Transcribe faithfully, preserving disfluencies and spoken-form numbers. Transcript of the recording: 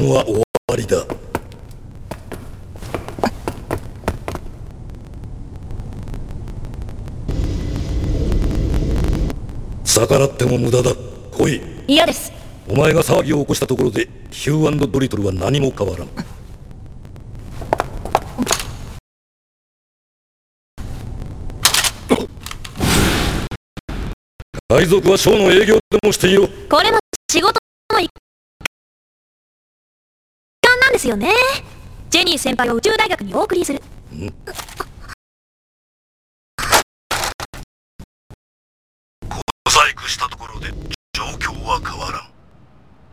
戦は終わりだ。逆らっても無駄だ。来い。 嫌です。 お前が騒ぎを起こしたところでヒュー&ドリトルは何も変わらん。海賊はショーの営業でもしていろ。 これも仕事の一環なんですよね。ジェニー先輩を宇宙大学にお送りする。 ん